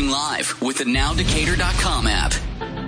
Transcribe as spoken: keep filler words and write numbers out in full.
live with the now decatur dot com app.